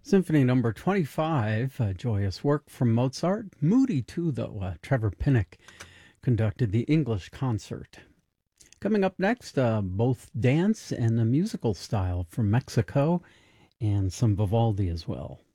Symphony number 25, joyous work from Mozart. Moody, too, though. Trevor Pinnock conducted the English concert. Coming up next, both dance and a musical style from Mexico and some Vivaldi as well.